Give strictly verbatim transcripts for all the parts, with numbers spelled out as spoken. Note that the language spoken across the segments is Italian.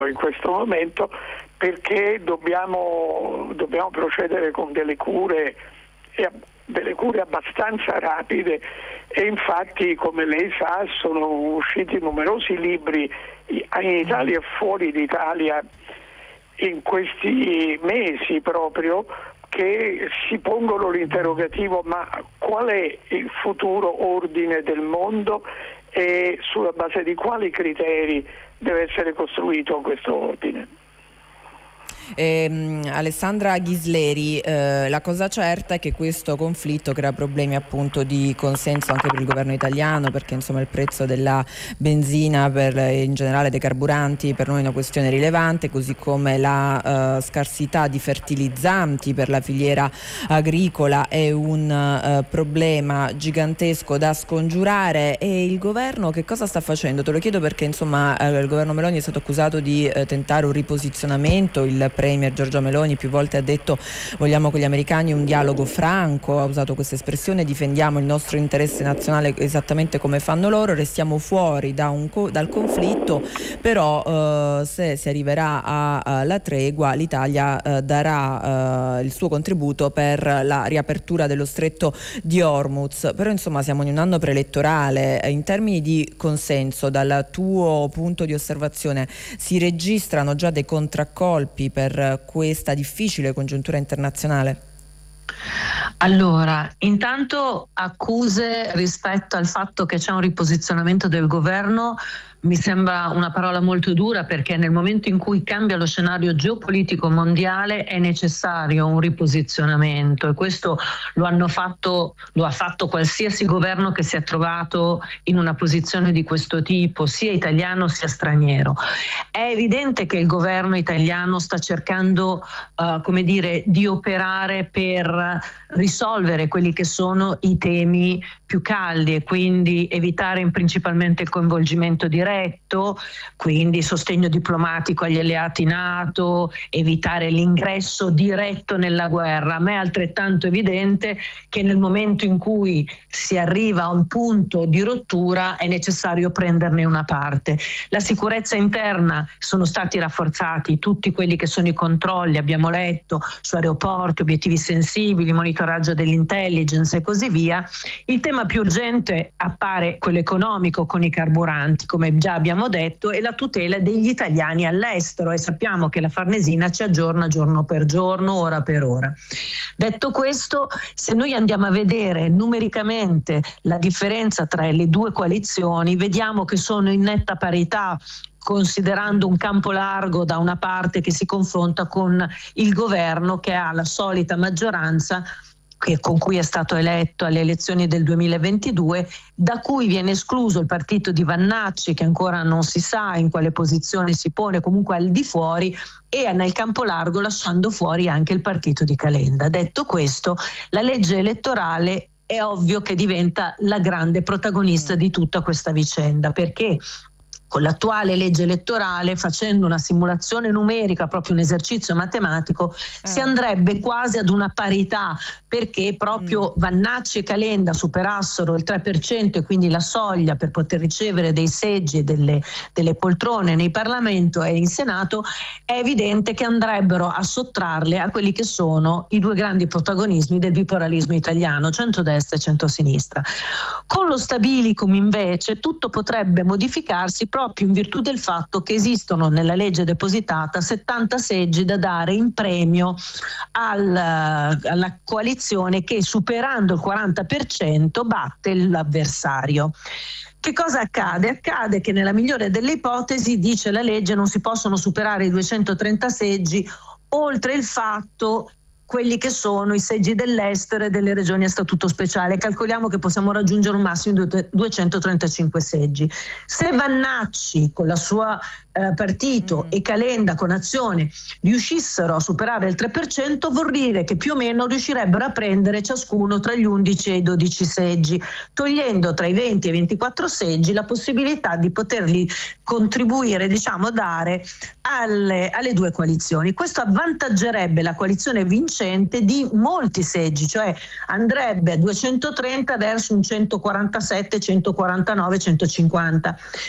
in questo momento, perché dobbiamo, dobbiamo procedere con delle cure, delle cure abbastanza rapide, e infatti, come lei sa, sono usciti numerosi libri in Italia e fuori d'Italia in questi mesi proprio, che si pongono l'interrogativo: ma qual è il futuro ordine del mondo e sulla base di quali criteri deve essere costruito questo ordine? Eh, Alessandra Ghisleri, eh, la cosa certa è che questo conflitto crea problemi appunto di consenso anche per il governo italiano, perché insomma il prezzo della benzina, per, in generale dei carburanti, per noi è una questione rilevante, così come la eh, scarsità di fertilizzanti per la filiera agricola è un eh, problema gigantesco da scongiurare. E il governo che cosa sta facendo? Te lo chiedo perché insomma eh, il governo Meloni è stato accusato di eh, tentare un riposizionamento. Il Premier Giorgia Meloni più volte ha detto: vogliamo con gli americani un dialogo franco, ha usato questa espressione, difendiamo il nostro interesse nazionale esattamente come fanno loro, restiamo fuori da un co- dal conflitto, però eh, se si arriverà alla tregua l'Italia eh, darà eh, il suo contributo per la riapertura dello stretto di Hormuz. Però insomma siamo in un anno preelettorale, in termini di consenso dal tuo punto di osservazione si registrano già dei contraccolpi per questa difficile congiuntura internazionale? Allora, intanto accuse rispetto al fatto che c'è un riposizionamento del governo mi sembra una parola molto dura, perché nel momento in cui cambia lo scenario geopolitico mondiale è necessario un riposizionamento, e questo lo hanno fatto, lo ha fatto qualsiasi governo che si è trovato in una posizione di questo tipo, sia italiano sia straniero. È evidente che il governo italiano sta cercando uh, come dire, di operare per risolvere quelli che sono i temi più caldi, e quindi evitare principalmente il coinvolgimento diretto, quindi sostegno diplomatico agli alleati NATO, evitare l'ingresso diretto nella guerra. A me è altrettanto evidente che nel momento in cui si arriva a un punto di rottura è necessario prenderne una parte. La sicurezza interna, sono stati rafforzati tutti quelli che sono i controlli, abbiamo letto, su aeroporti, obiettivi sensibili, monitoraggio dell'intelligence e così via. Il tema più urgente appare quello economico, con i carburanti, come già abbiamo detto, e la tutela degli italiani all'estero, e sappiamo che la Farnesina ci aggiorna giorno per giorno, ora per ora. Detto questo, se noi andiamo a vedere numericamente la differenza tra le due coalizioni, vediamo che sono in netta parità, considerando un campo largo da una parte che si confronta con il governo che ha la solita maggioranza che con cui è stato eletto alle elezioni del duemilaventidue, da cui viene escluso il partito di Vannacci, che ancora non si sa in quale posizione si pone, comunque al di fuori, e nel campo largo lasciando fuori anche il partito di Calenda. Detto questo, la legge elettorale è ovvio che diventa la grande protagonista di tutta questa vicenda, perché con l'attuale legge elettorale, facendo una simulazione numerica, proprio un esercizio matematico, eh. si andrebbe quasi ad una parità, perché proprio mm. Vannacci e Calenda superassero il tre per cento e quindi la soglia per poter ricevere dei seggi e delle, delle poltrone nei Parlamento e in Senato, è evidente che andrebbero a sottrarle a quelli che sono i due grandi protagonismi del bipolarrismo italiano, centrodestra e centrosinistra. Con lo stabilicum invece tutto potrebbe modificarsi proprio proprio in virtù del fatto che esistono nella legge depositata settanta seggi da dare in premio al, alla coalizione che, superando il quaranta per cento, batte l'avversario. Che cosa accade? Accade che nella migliore delle ipotesi, dice la legge, non si possono superare i duecentotrenta seggi, oltre il fatto quelli che sono i seggi dell'estero e delle regioni a statuto speciale. Calcoliamo che possiamo raggiungere un massimo di duecentotrentacinque seggi. Se Vannacci con la sua eh, partito mm. e Calenda con Azione riuscissero a superare il tre per cento, vuol dire che più o meno riuscirebbero a prendere ciascuno tra gli undici e i dodici seggi, togliendo tra i venti e i ventiquattro seggi la possibilità di poterli contribuire, diciamo, dare alle, alle due coalizioni. Questo avvantaggerebbe la coalizione vincente di molti seggi, cioè andrebbe a duecentotrenta verso un centoquarantasette, centoquarantanove, centocinquanta.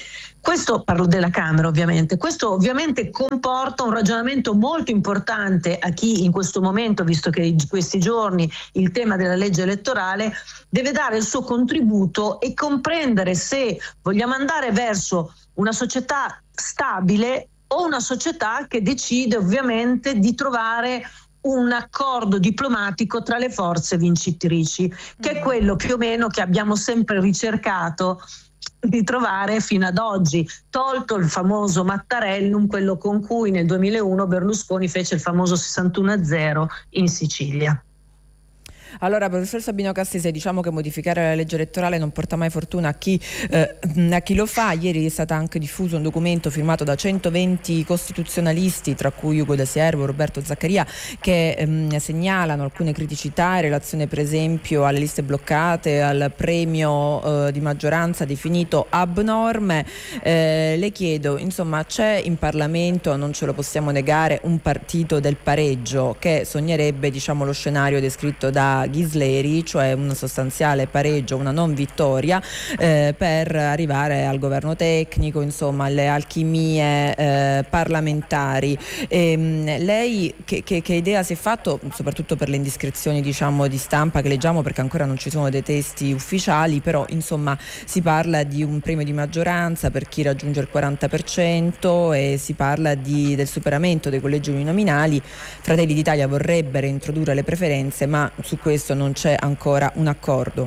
Questo, parlo della Camera ovviamente, questo ovviamente comporta un ragionamento molto importante a chi in questo momento, visto che in questi giorni il tema della legge elettorale, deve dare il suo contributo e comprendere se vogliamo andare verso una società stabile o una società che decide ovviamente di trovare un accordo diplomatico tra le forze vincitrici, che è quello più o meno che abbiamo sempre ricercato di trovare fino ad oggi, tolto il famoso Mattarellum, quello con cui nel duemilauno Berlusconi fece il famoso sessantuno a zero in Sicilia. Allora, professor Sabino Cassese, diciamo che modificare la legge elettorale non porta mai fortuna a chi, eh, a chi lo fa. Ieri è stato anche diffuso un documento firmato da centoventi costituzionalisti, tra cui Ugo De Siervo, Roberto Zaccaria, che ehm, segnalano alcune criticità in relazione per esempio alle liste bloccate, al premio eh, di maggioranza definito abnorme. Eh, le chiedo, insomma, c'è in Parlamento, non ce lo possiamo negare, un partito del pareggio che sognerebbe, diciamo, lo scenario descritto da Ghisleri, cioè un sostanziale pareggio, una non vittoria, eh, per arrivare al governo tecnico, insomma alle alchimie eh, parlamentari. E, mh, lei che, che, che idea si è fatto, soprattutto per le indiscrezioni, diciamo, di stampa che leggiamo, perché ancora non ci sono dei testi ufficiali, però insomma si parla di un premio di maggioranza per chi raggiunge il quaranta per cento e si parla di, del superamento dei collegi uninominali. Fratelli d'Italia vorrebbe reintrodurre le preferenze, ma su questo non c'è ancora un accordo.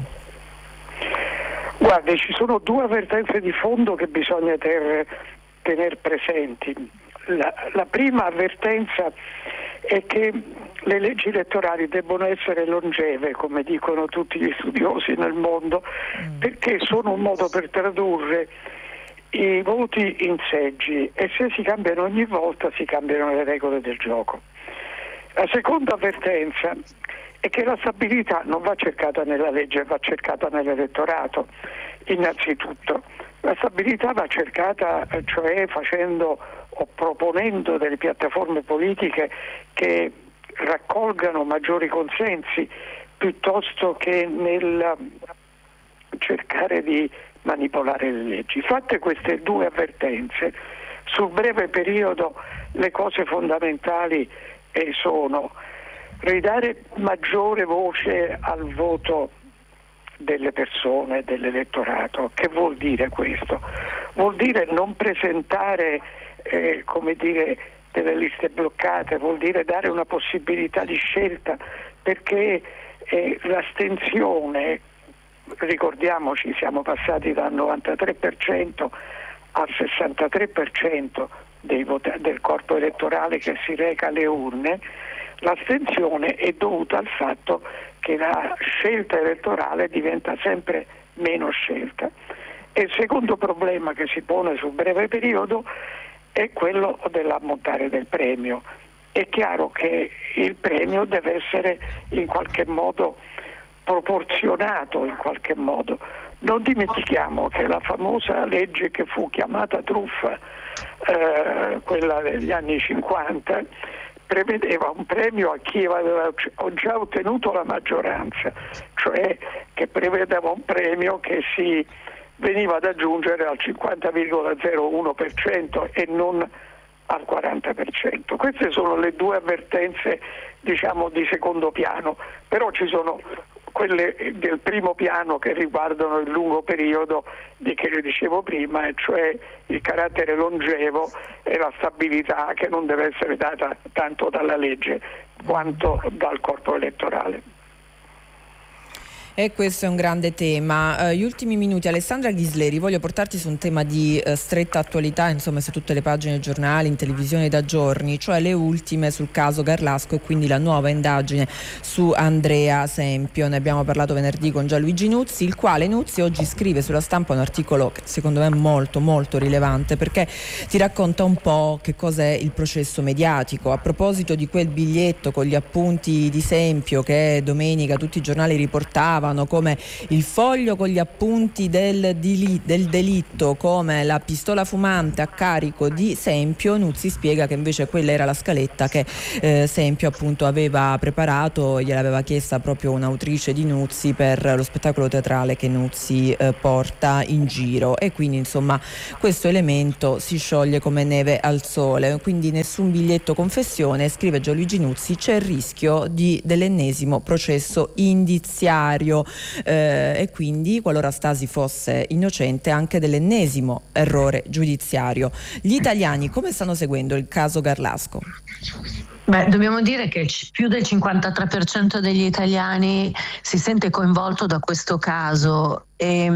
Guardi, ci sono due avvertenze di fondo che bisogna ter, tenere presenti. La, la prima avvertenza è che le leggi elettorali debbono essere longeve, come dicono tutti gli studiosi nel mondo, mm. perché sono un modo per tradurre i voti in seggi, e se si cambiano ogni volta si cambiano le regole del gioco. La seconda avvertenza è che la stabilità non va cercata nella legge, va cercata nell'elettorato. Innanzitutto la stabilità va cercata, cioè facendo o proponendo delle piattaforme politiche che raccolgano maggiori consensi, piuttosto che nel cercare di manipolare le leggi. Fatte queste due avvertenze, sul breve periodo le cose fondamentali eh, sono ridare maggiore voce al voto delle persone, dell'elettorato. Che vuol dire questo? Vuol dire non presentare eh, come dire, delle liste bloccate, vuol dire dare una possibilità di scelta, perché eh, l'astensione, ricordiamoci, siamo passati dal novantatré per cento al sessantatré per cento dei vota- del corpo elettorale che si reca alle urne. L'astensione è dovuta al fatto che la scelta elettorale diventa sempre meno scelta. E il secondo problema che si pone sul breve periodo è quello dell'ammontare del premio. È chiaro che il premio deve essere in qualche modo proporzionato, in qualche modo. Non dimentichiamo che la famosa legge che fu chiamata truffa, eh, quella degli anni cinquanta, prevedeva un premio a chi aveva già ottenuto la maggioranza, cioè che prevedeva un premio che si veniva ad aggiungere al cinquanta virgola zero uno per cento e non al quaranta per cento. Queste sono le due avvertenze, diciamo, di secondo piano, però ci sono quelle del primo piano che riguardano il lungo periodo di che le dicevo prima, e cioè il carattere longevo e la stabilità che non deve essere data tanto dalla legge quanto dal corpo elettorale. E questo è un grande tema. Uh, gli ultimi minuti, Alessandra Ghisleri, voglio portarti su un tema di uh, stretta attualità, insomma, su tutte le pagine giornali, in televisione da giorni, cioè le ultime sul caso Garlasco e quindi la nuova indagine su Andrea Sempio. Ne abbiamo parlato venerdì con Gianluigi Nuzzi, il quale Nuzzi oggi scrive sulla Stampa un articolo che secondo me è molto molto rilevante, perché ti racconta un po' che cos'è il processo mediatico. A proposito di quel biglietto con gli appunti di Sempio che domenica tutti i giornali riportavano, trovavano come il foglio con gli appunti del, dili- del delitto, come la pistola fumante a carico di Sempio. Nuzzi spiega che invece quella era la scaletta che eh, Sempio appunto aveva preparato, gliel'aveva chiesta proprio un'autrice di Nuzzi per lo spettacolo teatrale che Nuzzi eh, porta in giro, e quindi insomma questo elemento si scioglie come neve al sole. Quindi nessun biglietto confessione, scrive Gianluigi Nuzzi, c'è il rischio di, dell'ennesimo processo indiziario eh, e quindi, qualora Stasi fosse innocente, anche dell'ennesimo errore giudiziario. Gli italiani come stanno seguendo il caso Garlasco? Beh, dobbiamo dire che più del cinquantatré per cento degli italiani si sente coinvolto da questo caso e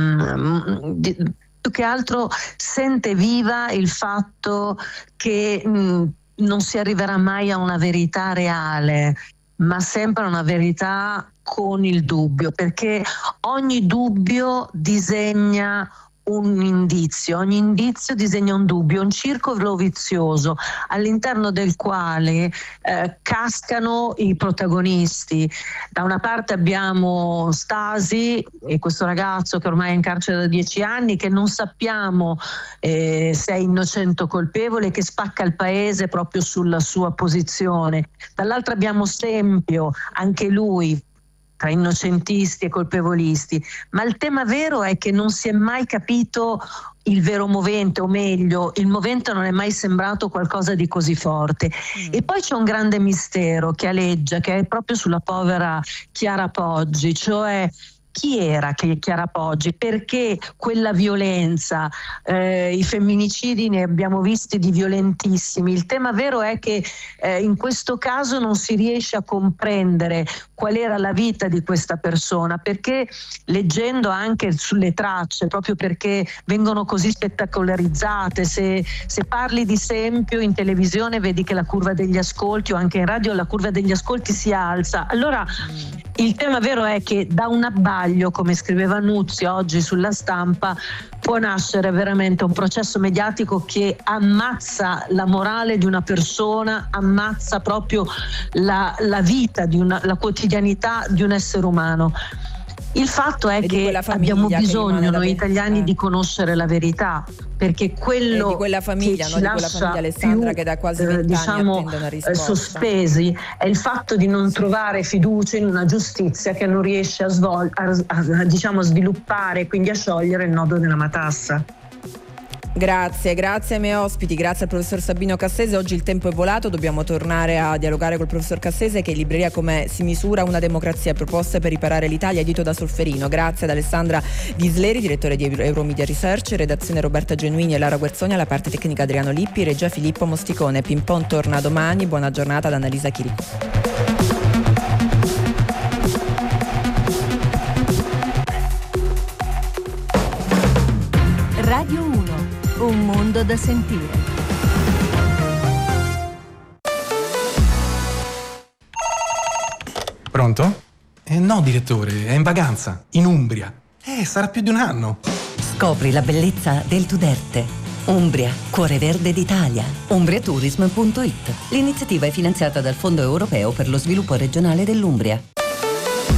mh, di, più che altro sente viva il fatto che mh, non si arriverà mai a una verità reale, ma sempre a una verità con il dubbio, perché ogni dubbio disegna un indizio, ogni indizio disegna un dubbio, un circolo vizioso all'interno del quale eh, cascano i protagonisti. Da una parte abbiamo Stasi e questo ragazzo che ormai è in carcere da dieci anni, che non sappiamo eh, se è innocente o colpevole, che spacca il paese proprio sulla sua posizione. Dall'altra abbiamo Sempio, anche lui tra innocentisti e colpevolisti, ma il tema vero è che non si è mai capito il vero movente, o meglio, il movente non è mai sembrato qualcosa di così forte. Mm. E poi c'è un grande mistero che aleggia, che è proprio sulla povera Chiara Poggi, cioè chi era Chiara Poggi? Perché quella violenza? Eh, I femminicidi ne abbiamo visti di violentissimi. Il tema vero è che eh, in questo caso non si riesce a comprendere qual era la vita di questa persona, perché leggendo anche sulle tracce, proprio perché vengono così spettacolarizzate, se, se parli di Sempio in televisione vedi che la curva degli ascolti, o anche in radio la curva degli ascolti si alza. Allora il tema vero è che da un abbaglio, come scriveva Nuzzi oggi sulla Stampa, può nascere veramente un processo mediatico che ammazza la morale di una persona, ammazza proprio la, la vita, di una, la quotidianità di un essere umano. Il fatto è che abbiamo bisogno noi italiani di conoscere la verità, perché quello e di quella famiglia, che no? ci di quella lascia famiglia Alessandra più, che da quasi vent'anni diciamo, attende una risposta. sospesi è il fatto di non trovare fiducia in una giustizia che non riesce a, svol- a, a, a diciamo, sviluppare, quindi a sciogliere il nodo della matassa. Grazie, grazie ai miei ospiti, grazie al professor Sabino Cassese. Oggi il tempo è volato, dobbiamo tornare a dialogare col professor Cassese, che in libreria Come si misura una democrazia, proposte per riparare l'Italia, edito da Solferino. Grazie ad Alessandra Ghisleri, direttore di Euromedia Research, redazione Roberta Genuini e Lara Guerzoni, alla parte tecnica Adriano Lippi, regia Filippo Mosticone. Pimpon torna domani, buona giornata ad Annalisa Chirico. Radio uno, un mondo da sentire. Pronto? Eh, no, direttore, è in vacanza, in Umbria. Eh, sarà più di un anno. Scopri la bellezza del Tuderte. Umbria, cuore verde d'Italia. umbriatourism punto it. L'iniziativa è finanziata dal Fondo Europeo per lo Sviluppo Regionale dell'Umbria.